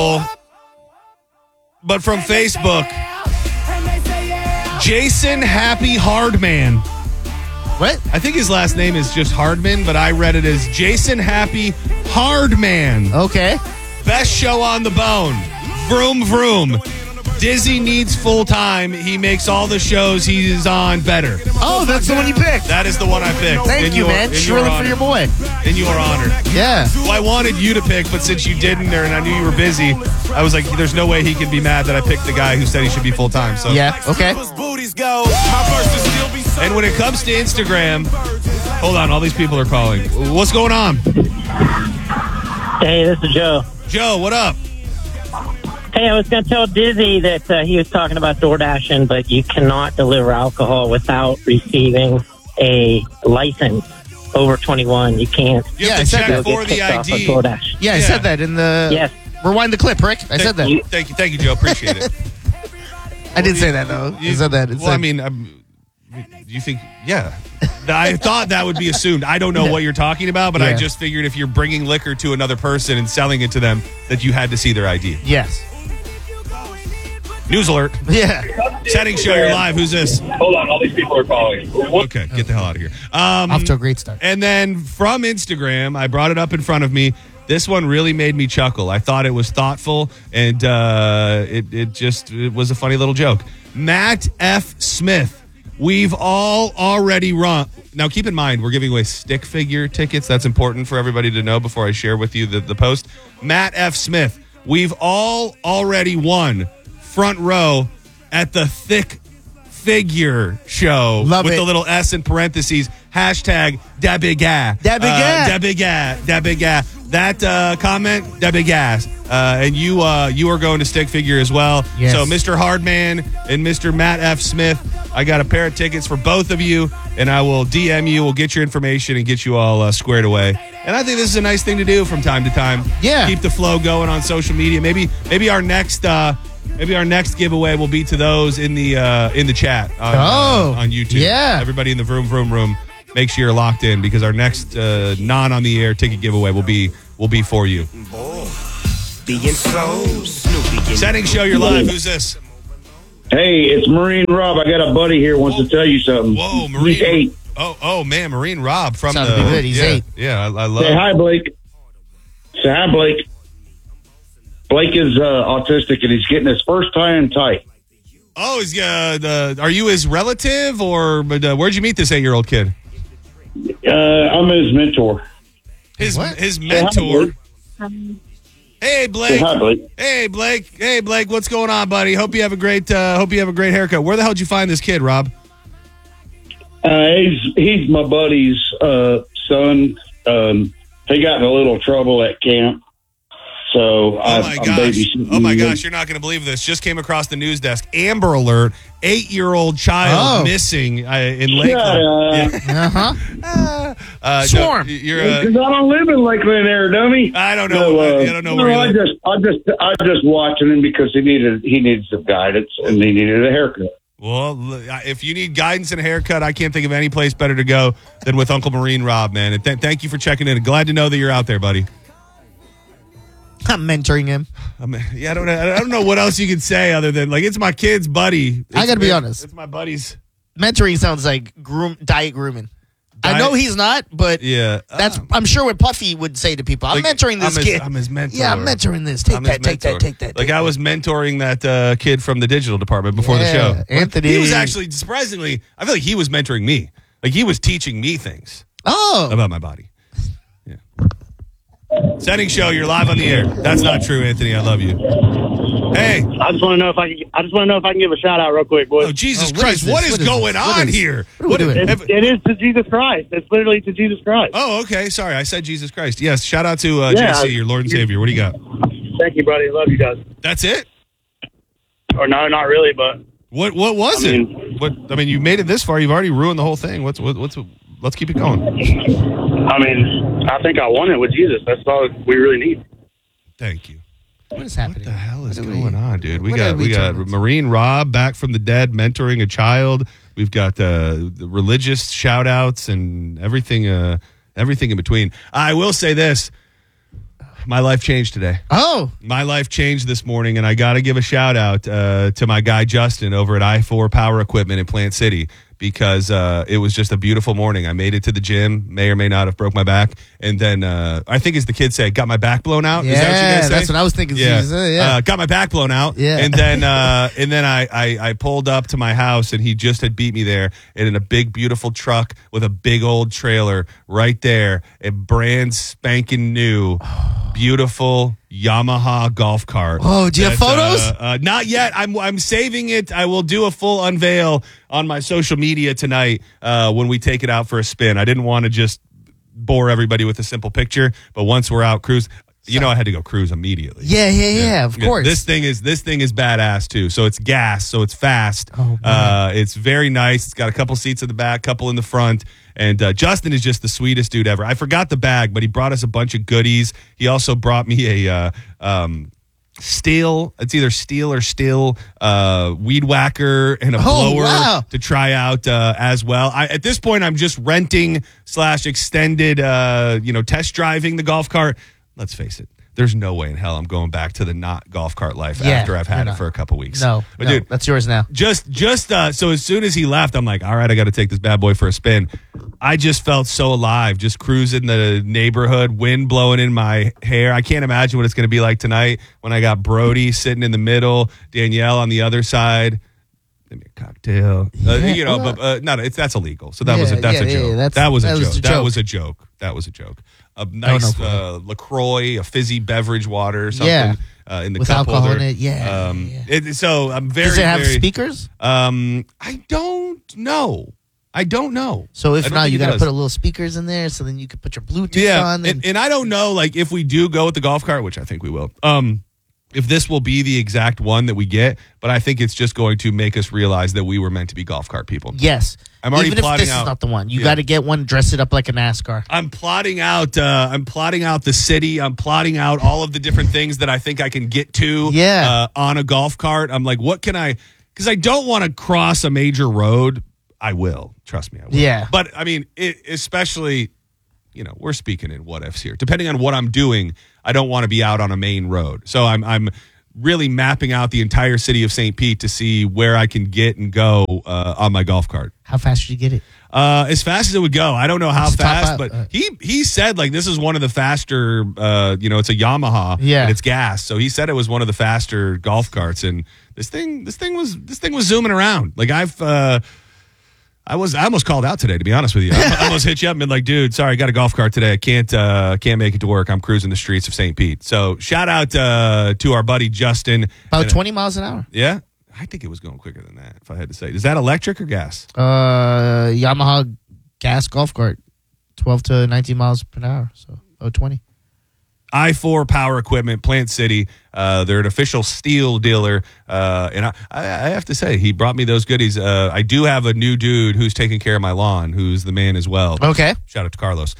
but from Facebook, Jason Happy Hardman. What? I think his last name is just Hardman, but I read it as Jason Happy Hardman. Okay. Best show on the bone. Vroom, vroom. Dizzy needs full time. He makes all the shows he's on better. Oh, that's the one you picked. That is the one I picked. Thank you, man. Shrilling for your boy. In your honor. Yeah. Well, I wanted you to pick, but since you didn't, and I knew you were busy, I was like, there's no way he can be mad that I picked the guy who said he should be full time. So yeah, okay. And when it comes to Instagram, hold on, all these people are calling. What's going on? Hey, this is Joe. Joe, what up? Hey, I was going to tell Dizzy that he was talking about DoorDashing, but you cannot deliver alcohol without receiving a license. Over 21, you can't. You have to check for the ID. Yeah, I said that in the... Yes. Rewind the clip, Rick. I said that. Thank you, Joe. Appreciate it. I didn't say that, though. You said that. I mean, you think... Yeah. I thought that would be assumed. I don't know what you're talking about, but I just figured if you're bringing liquor to another person and selling it to them, that you had to see their ID. Yes. News alert. Yeah. Setting show, you're live. Who's this? Hold on, all these people are calling. Okay, get the hell out of here. Off to a great start. And then from Instagram, I brought it up in front of me. This one really made me chuckle. I thought it was thoughtful, and it was a funny little joke. Matt F. Smith, we've all already run. Now, keep in mind, we're giving away stick figure tickets. That's important for everybody to know before I share with you the post. Matt F. Smith, we've all already won front row at the Thick Figure show. Love with it. the little S in parentheses. Hashtag Dabiga. Dabiga. That comment, Dabigas. And you are going to stick figure as well. Yes. So Mr. Hardman and Mr. Matt F. Smith, I got a pair of tickets for both of you, and I will DM you. We'll get your information and get you all squared away. And I think this is a nice thing to do from time to time. Yeah. Keep the flow going on social media. Maybe our next giveaway will be to those in the chat on YouTube. Yeah. Everybody in the vroom room, make sure you're locked in because our next non on the air ticket giveaway will be for you. Setting show, you're live. Who's this? Hey, it's Marine Rob. I got a buddy here wants to tell you something. Whoa, Marine. He's 8. Oh man, Marine Rob from Sounds pretty good. He's 8. Yeah, I love. Say hi, Blake. Say hi, Blake. Blake is autistic and he's getting his first tie and tight. Oh, are you his relative or where'd you meet this 8-year-old kid? I'm his mentor. His Say mentor. hi, Hey Blake. Say hi, Blake. Hey Blake. What's going on, buddy? Hope you have a great haircut. Where the hell did you find this kid, Rob? He's my buddy's son. He got in a little trouble at camp. So I'm babysitting. Oh my gosh, you're not going to believe this. Just came across the news desk. Amber alert, 8-year-old child missing in Lakeland. Swarm. Because I don't live in Lakeland area, dummy. I don't know. I don't know where I just watching him because he needed some guidance and he needed a haircut. Well, if you need guidance and a haircut, I can't think of any place better to go than with Uncle Marine Rob, man. And thank you for checking in. Glad to know that you're out there, buddy. I'm mentoring him. I don't know what else you could say other than it's my kid's buddy. I got to be honest. It's my buddy's. Mentoring sounds like diet grooming. I know he's not, but yeah, I'm sure what Puffy would say to people. I'm mentoring this kid. I'm his mentor. Yeah, I'm mentoring this. Take that. I was mentoring that kid from the digital department before the show. Anthony. He was actually, surprisingly, I feel like he was mentoring me. Like he was teaching me things about my body. Yeah. Setting show, you're live on the air. That's not true, Anthony. I love you. Hey, I just want to know if I can give a shout out real quick, boys. Oh, Jesus Christ! What is going on here? What are we doing? It is to Jesus Christ. It's literally to Jesus Christ. Oh, okay. Sorry, I said Jesus Christ. Yes. Shout out to JC, your Lord and Savior. What do you got? Thank you, buddy. Love you guys. That's it. Or no, not really, but what was it? You made it this far. You've already ruined the whole thing. Let's keep it going. I think I won it with Jesus. That's all we really need. Thank you. What is happening? What the hell is going on, dude? We got Marine Rob back from the dead mentoring a child. We've got the religious shout outs and everything in between. I will say this. My life changed today. Oh. My life changed this morning, and I got to give a shout out to my guy Justin over at I4 Power Equipment in Plant City, because it was just a beautiful morning. I made it to the gym, may or may not have broke my back, and then I think, as the kids say, got my back blown out. Yeah, Is that what you guys say? that's what I was thinking. Yeah. Got my back blown out. Yeah. And then I pulled up to my house, and he just had beat me there, and in a big, beautiful truck with a big old trailer right there, a brand spanking new, beautiful Yamaha golf cart. Oh, do you have photos? Not yet. I'm saving it. I will do a full unveil on my social media tonight when we take it out for a spin. I didn't want to just bore everybody with a simple picture, but once we're out cruise, I had to go cruise immediately. Yeah, of course. This thing is badass too. So it's gas, so it's fast. Oh, it's very nice. It's got a couple seats in the back, couple in the front. And Justin is just the sweetest dude ever. I forgot the bag, but he brought us a bunch of goodies. He also brought me a steel. It's either steel or still weed whacker and a blower to try out as well. At this point, I'm just renting / extended, test driving the golf cart. Let's face it. There's no way in hell I'm going back to the not golf cart life after I've had it for a couple weeks. No, dude, that's yours now. Just so as soon as he left, I'm like, all right, I got to take this bad boy for a spin. I just felt so alive, just cruising the neighborhood, wind blowing in my hair. I can't imagine what it's going to be like tonight when I got Brody sitting in the middle, Danielle on the other side. Maybe a cocktail, that's illegal. So that's a joke. That was a joke. That was a joke. A nice LaCroix, a fizzy beverage water, something in the with cup alcohol holder. in it. So I'm very. Does it have speakers? I don't know. So if not, you got to put a little speakers in there, so then you could put your Bluetooth on. And I don't know, like, if we do go with the golf cart, which I think we will. If this will be the exact one that we get, but I think it's just going to make us realize that we were meant to be golf cart people. Yes. I'm already Even plotting if this out. is not the one, you got to get one, dress it up like a NASCAR. I'm plotting out the city. I'm plotting out all of the different things that I think I can get to on a golf cart. I'm like, what can I, because I don't want to cross a major road. I will. Trust me, I will. Yeah. But I mean, especially, we're speaking in what ifs here. Depending on what I'm doing, I don't want to be out on a main road. So I'm really mapping out the entire city of St. Pete to see where I can get and go on my golf cart. How fast should you get it? As fast as it would go. I don't know how fast, but he said, like, this is one of the faster, it's a Yamaha and it's gas. So he said it was one of the faster golf carts, and this thing was zooming around. Like I almost called out today, to be honest with you. I almost hit you up and been like, dude, sorry, I got a golf cart today. I can't make it to work. I'm cruising the streets of St. Pete. So shout out to our buddy Justin. About 20 miles an hour. Yeah. I think it was going quicker than that, if I had to say. Is that electric or gas? Yamaha gas golf cart, 12 to 19 miles per hour. So 20. I4 Power Equipment, Plant City. They're an official steel dealer. And I have to say, he brought me those goodies. I do have a new dude who's taking care of my lawn, who's the man as well. Okay. Shout out to Carlos.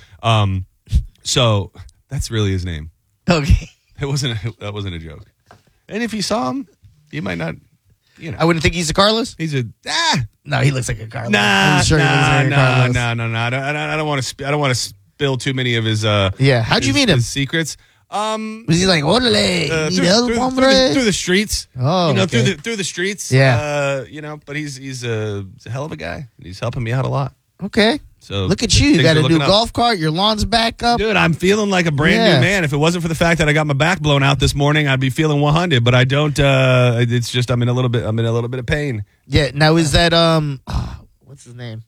So that's really his name. Okay. That wasn't a joke. And if you saw him, you might not, I wouldn't think he's a Carlos. He's a, No, he looks like a Carlos. I'm sure he looks like a Carlos. I don't want to spill too many of his how'd you meet him? His secrets. Was he like, orale, through the streets? Oh, through the streets. Yeah. But he's a hell of a guy. He's helping me out a lot. Okay. So look at you. You got a new golf cart. Your lawn's back up. Dude, I'm feeling like a brand new man. If it wasn't for the fact that I got my back blown out this morning, I'd be feeling 100. But I don't. It's just I'm in a little bit of pain. Yeah. Now is that what's his name?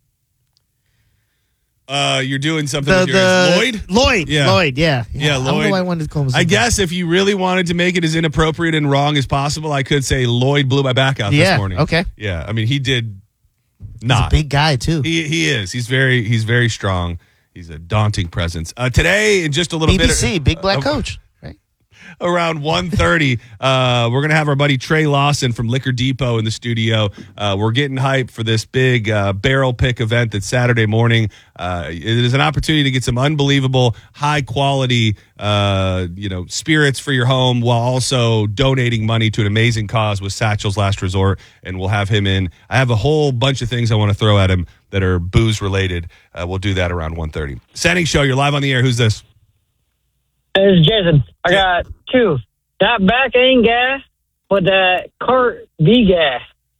You're doing something with yours. Lloyd. Yeah. Lloyd. Yeah. Yeah. Lloyd. I don't know why I wanted to call him. I guess if you really wanted to make it as inappropriate and wrong as possible, I could say Lloyd blew my back out this morning. Okay. Yeah. I mean, he did. He's a big guy too. He is. He's very strong. He's a daunting presence. Today, in just a little BBC, bit, Big Black Coach. Right. Around 1:30, we're gonna have our buddy Trey Lawson from Liquor Depot in the studio. We're getting hyped for this big barrel pick event that's Saturday morning. It is an opportunity to get some unbelievable, high quality, spirits for your home, while also donating money to an amazing cause with Satchel's Last Resort. And we'll have him in. I have a whole bunch of things I want to throw at him that are booze related. We'll do that around 1:30. Setting show. You're live on the air. Who's this? This is Jason. I got 2. That back ain't gas, but that cart be gas.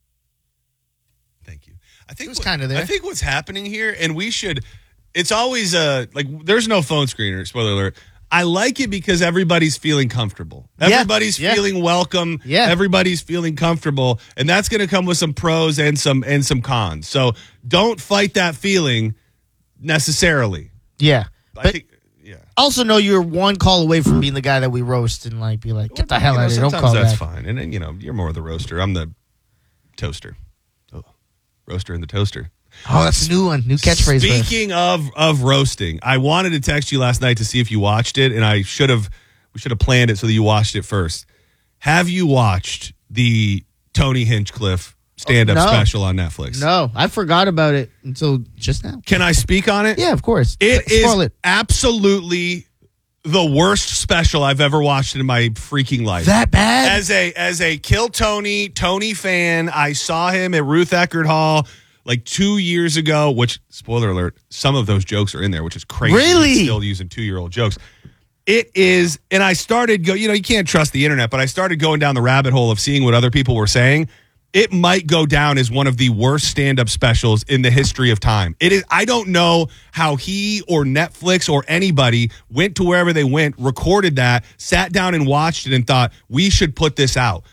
Thank you. I think it was kind of there. I think what's happening here, and we should. It's always like there's no phone screener. Spoiler alert. I like it because everybody's feeling comfortable. Everybody's feeling welcome. Yeah. Everybody's feeling comfortable, and that's going to come with some pros and some cons. So don't fight that feeling necessarily. Yeah. I think. Yeah. Also know you're one call away from being the guy that we roast and like be like, get the hell out of here. Don't call that's back. fine. And then, you're more of the roaster. I'm the toaster. Oh, roaster and the toaster. Oh, that's a new one. New catchphrase. Speaking of roasting, I wanted to text you last night to see if you watched it, and we should have planned it so that you watched it first. Have you watched the Tony Hinchcliffe stand-up special on Netflix? No, I forgot about it until just now. Can I speak on it? Yeah, of course. It is absolutely the worst special I've ever watched in my freaking life. That bad? As a Kill Tony fan, I saw him at Ruth Eckerd Hall like 2 years ago, which, spoiler alert, some of those jokes are in there, which is crazy. Really? Still using 2-year-old jokes. It is, and I started you can't trust the internet, but I started going down the rabbit hole of seeing what other people were saying. It might go down as one of the worst stand-up specials in the history of time. It is. I don't know how he or Netflix or anybody went to wherever they went, recorded that, sat down and watched it and thought, we should put this out.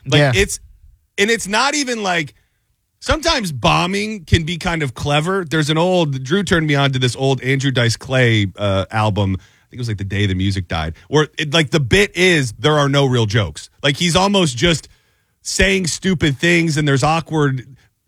It's not even like, sometimes bombing can be kind of clever. There's Drew turned me on to this old Andrew Dice Clay album. I think it was like The Day the Music Died, where the bit is there are no real jokes. Like he's almost just saying stupid things and there's awkward.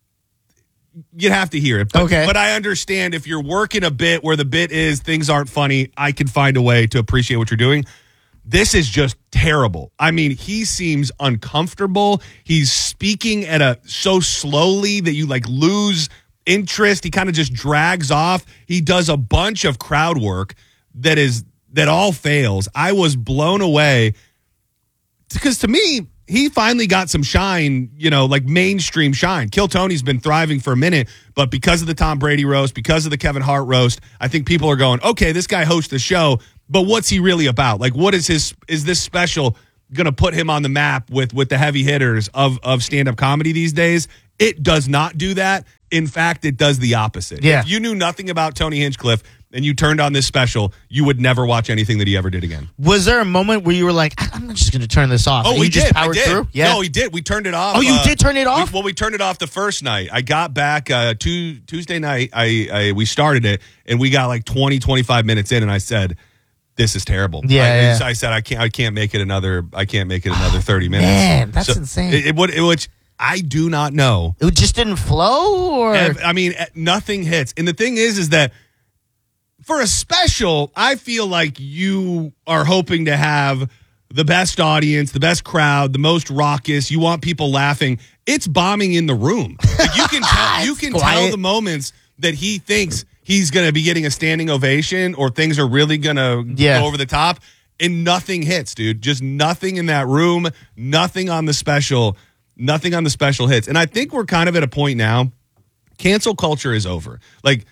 You'd have to hear it. But I understand if you're working a bit where the bit is things aren't funny, I can find a way to appreciate what you're doing. This is just terrible. I mean, he seems uncomfortable. He's speaking so slowly that you lose interest. He kind of just drags off. He does a bunch of crowd work that all fails. I was blown away because to me, he finally got some shine, mainstream shine. Kill Tony's been thriving for a minute, but because of the Tom Brady roast, because of the Kevin Hart roast, I think people are going, okay, this guy hosts the show, but what's he really about? Like, what is this special going to put him on the map with the heavy hitters of stand-up comedy these days? It does not do that. In fact, it does the opposite. Yeah. If you knew nothing about Tony Hinchcliffe and you turned on this special, you would never watch anything that he ever did again. Was there a moment where you were like, I'm just going to turn this off? Oh, we did. Just powered through? Yeah. No, we did. We turned it off. Oh, you did turn it off? We turned it off the first night. I got back Tuesday night. We started it, and we got like 20, 25 minutes in, and I said, this is terrible. Yeah. I said, I can't make it another 30 minutes. Man, that's insane. Which I do not know. It just didn't flow? Or I mean, nothing hits. And the thing is that for a special, I feel like you are hoping to have the best audience, the best crowd, the most raucous. You want people laughing. It's bombing in the room. Like you can tell the moments that he thinks he's going to be getting a standing ovation or things are really going to go over the top, and nothing hits, dude. Just nothing in that room, nothing on the special hits. And I think we're kind of at a point now, cancel culture is over. Like,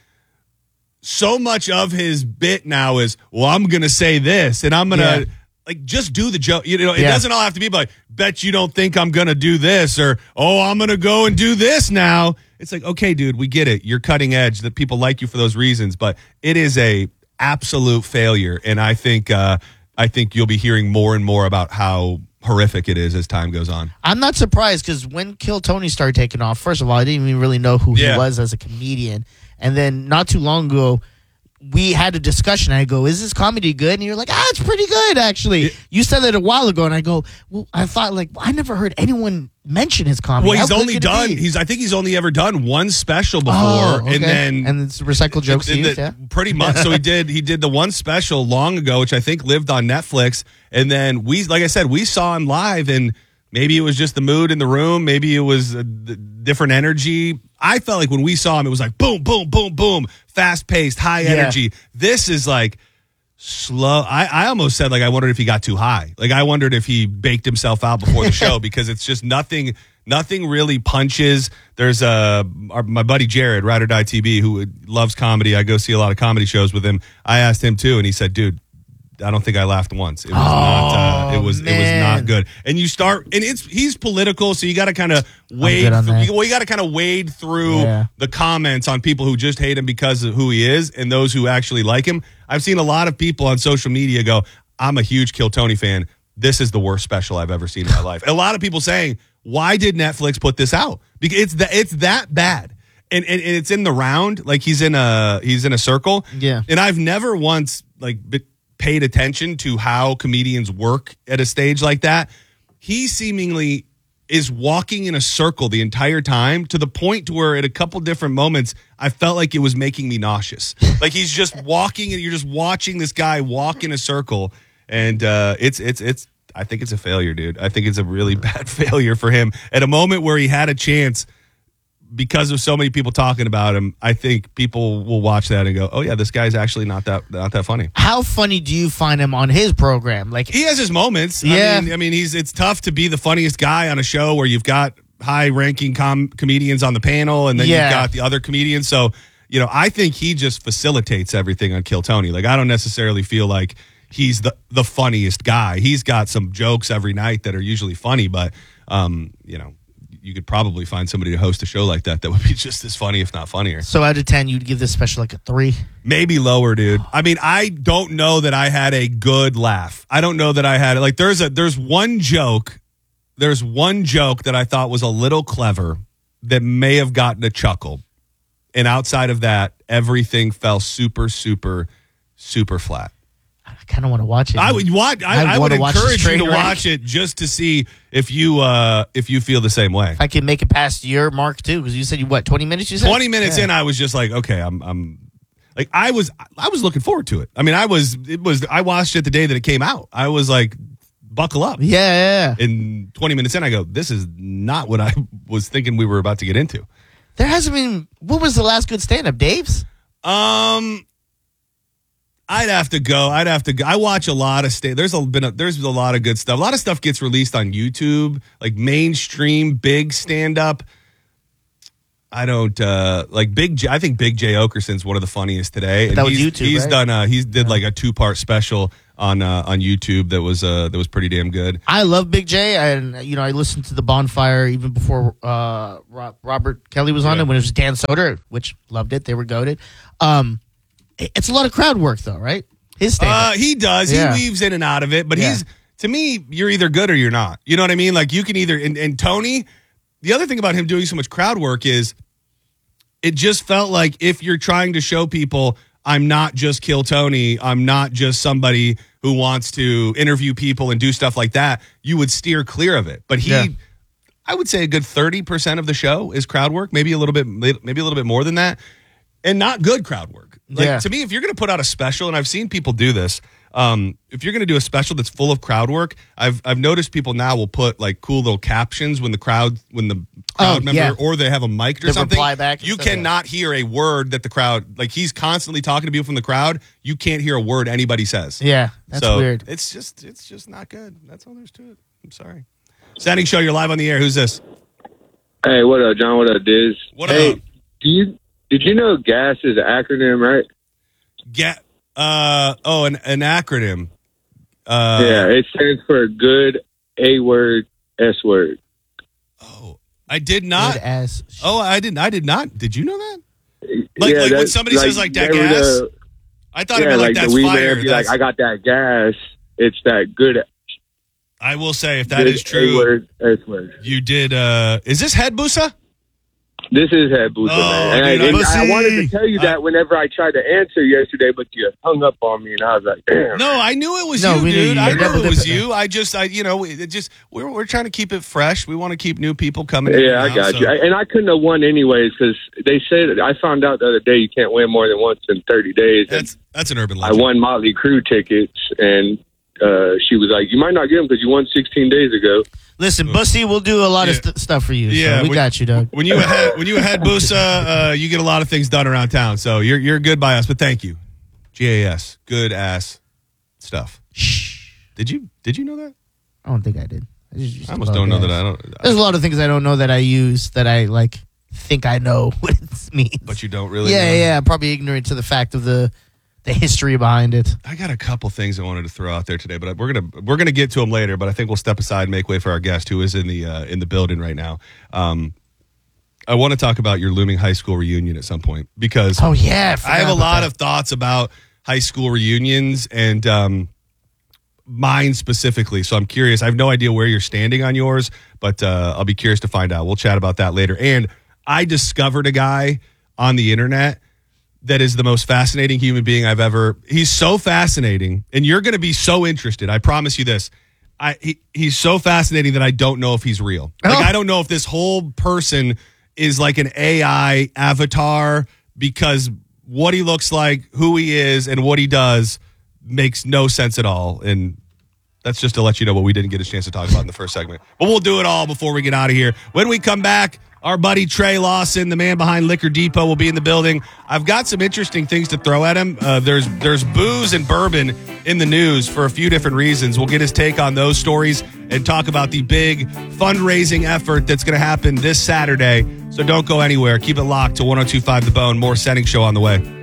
so much of his bit now is, well, I'm going to say this, and I'm going to, just do the joke. It doesn't all have to be like, bet you don't think I'm going to do this, or, oh, I'm going to go and do this now. It's like, okay, dude, we get it. You're cutting edge, that people like you for those reasons, but it is a absolute failure, and I think you'll be hearing more and more about how horrific it is as time goes on. I'm not surprised, because when Kill Tony started taking off, first of all, I didn't even really know who he was as a comedian. And then not too long ago, we had a discussion. I go, is this comedy good? And you're like, it's pretty good, actually. You said that a while ago, and I go, well, I thought, I never heard anyone mention his comedy. Well, I think he's only ever done one special before, and it's recycled jokes used, pretty much. So he did the one special long ago, which I think lived on Netflix, and then like I said, we saw him live, and maybe it was just the mood in the room, maybe it was a different energy. I felt like when we saw him, it was like boom, boom, boom, boom, fast-paced, high energy. This is like slow. I almost said, I wondered if he got too high. I wondered if he baked himself out before the show, because it's just nothing really punches. There's my buddy Jared, Ride or Die TB, who loves comedy. I go see a lot of comedy shows with him. I asked him too, and he said, dude, don't think I laughed once. It was not. It was not good. And you start, and he's political, so you got to kind of wade. You got to kind of wade through the comments on people who just hate him because of who he is, and those who actually like him. I've seen a lot of people on social media go, "I'm a huge Kill Tony fan. This is the worst special I've ever seen in my life." A lot of people saying, "Why did Netflix put this out?" Because it's that bad. And it's in the round, like he's in a circle. Yeah. And I've never once paid attention to how comedians work at a stage like that. He seemingly is walking in a circle the entire time, to the point to where at a couple different moments I felt like it was making me nauseous. Like he's just walking and you're just watching this guy walk in a circle, and it's I think it's a failure, dude. I think it's a really bad failure for him at a moment where he had a chance. Because of so many people talking about him, I think people will watch that and go, "Oh yeah, this guy's actually not that funny." How funny do you find him on his program? Like, he has his moments. Yeah, I mean, it's tough to be the funniest guy on a show where you've got high-ranking comedians on the panel, and then you've got the other comedians. So, I think he just facilitates everything on Kill Tony. Like, I don't necessarily feel like he's the funniest guy. He's got some jokes every night that are usually funny, but you could probably find somebody to host a show like that would be just as funny, if not funnier. So out of 10, you'd give this special like a 3? Maybe lower, dude. I mean, I don't know that I had a good laugh. I don't know that I had like there's one joke that I thought was a little clever that may have gotten a chuckle. And outside of that, everything fell super, super, super flat. I kind of want to watch it. I would encourage you to watch it just to see if you feel the same way. If I can make it past your mark too, because you said 20 minutes. You said 20 minutes in, I was just like, okay, I'm like I was looking forward to it. I mean, I watched it the day that it came out. I was like, buckle up. Yeah. And 20 minutes in, I go, this is not what I was thinking we were about to get into. There hasn't been. What was the last good stand-up, Dave's? I'd have to go. I watch a lot of there's a lot of good stuff. A lot of stuff gets released on YouTube, like mainstream big stand up. I don't like Big J. I think Big J Okerson's one of the funniest today. And that was YouTube. He's right? done. He did like a 2-part special on YouTube that was pretty damn good. I love Big J, and I listened to the Bonfire even before Robert Kelly was on it when it was Dan Soder, which loved it. They were goated. It's a lot of crowd work, though, right? His stand-up. He does. Yeah. He weaves in and out of it, but to me, you're either good or you're not. You know what I mean? Like you can either. And Tony, the other thing about him doing so much crowd work is, it just felt like if you're trying to show people, I'm not just Kill Tony, I'm not just somebody who wants to interview people and do stuff like that, you would steer clear of it. But I would say a good 30% of the show is crowd work, maybe a little bit more than that, and not good crowd work. To me, if you're going to put out a special, and I've seen people do this, if you're going to do a special that's full of crowd work, I've noticed people now will put like cool little captions when the crowd member or they have a mic or something. Reply back you cannot hear a word that the crowd, like he's constantly talking to people from the crowd. You can't hear a word anybody says. Yeah, that's weird. It's just not good. That's all there's to it. I'm sorry. Standing Show, you're live on the air. Who's this? Hey, what up, John? What up, Diz? What up? Did you know GAS is an acronym, right? An acronym. It stands for Good A Word S Word. Oh, I did not. Good ass. Oh, I did not. Did you know that? Like when somebody says like that gas, I thought it meant like that's fire. Be like, I got that gas. It's that good. I will say, if that is true, A-word, S-word. You did. Is this Head Busa? This is Head Busa, man. Dude, I wanted to tell you that whenever I tried to answer yesterday, but you hung up on me, and I was like, damn. No, I knew it was you, dude. I knew it was you. We're trying to keep it fresh. We want to keep new people coming in. Yeah, I got you. And I couldn't have won anyways, because they said, I found out the other day you can't win more than once in 30 days. That's an urban legend. I won Motley Crue tickets, and she was like, you might not get them because you won 16 days ago. Listen, Bussy will do a lot of stuff for you. Yeah, so we got you, Doug. When you had Busa, you get a lot of things done around town. So you're good by us, but thank you. GAS, good ass stuff. Shh. Did you know that? I don't think I did. I almost don't know that I don't. There's a lot of things I don't know that I use that I think I know what it means. But you don't really. Yeah, know. Yeah. I'm probably ignorant to the fact of the the history behind it. I got a couple things I wanted to throw out there today, but we're gonna get to them later. But I think we'll step aside and make way for our guest, who is in the building right now. I want to talk about your looming high school reunion at some point because I have a lot of thoughts about high school reunions and mine specifically. So I'm curious. I have no idea where you're standing on yours, but I'll be curious to find out. We'll chat about that later. And I discovered a guy on the internet that is the most fascinating human being I've ever. He's so fascinating, and you're going to be so interested. I promise you this. He's so fascinating that I don't know if he's real. Like, I don't know if this whole person is like an AI avatar, because what he looks like, who he is, and what he does makes no sense at all. And that's just to let you know what we didn't get a chance to talk about in the first segment. But we'll do it all before we get out of here. When we come back, our buddy Trey Lawson, the man behind Liquor Depot, will be in the building. I've got some interesting things to throw at him. There's booze and bourbon in the news for a few different reasons. We'll get his take on those stories and talk about the big fundraising effort that's going to happen this Saturday. So don't go anywhere. Keep it locked to 102.5 The Bone. More Setting Show on the way.